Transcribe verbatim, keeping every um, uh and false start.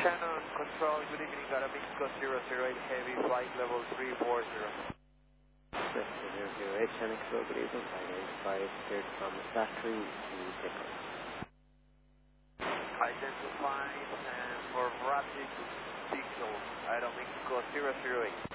Shannon, control, good evening, got a Mexico zero zero eight heavy, flight level three four zero. Mexico zero zero eight, Shannon control, good evening, flight eighty-five, cleared from Zachary to Pickle. Identified uh, for rapid signal, Aero Mexico zero zero eight.